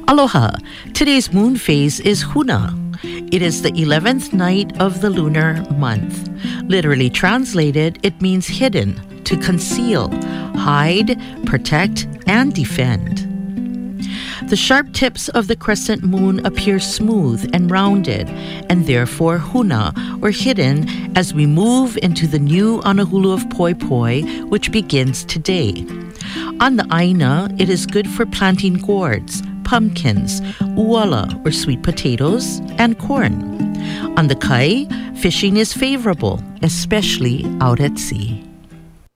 Aloha. Today's moon phase is Huna. It is the 11th night of the lunar month. Literally translated, it means hidden, to conceal, hide, protect, and defend. The sharp tips of the crescent moon appear smooth and rounded, and therefore huna, or hidden, as we move into the new Anahulu of Poi Poi, which begins today. On the Aina, it is good for planting gourds, pumpkins, uala, or sweet potatoes, and corn. On the Kai, fishing is favorable, especially out at sea.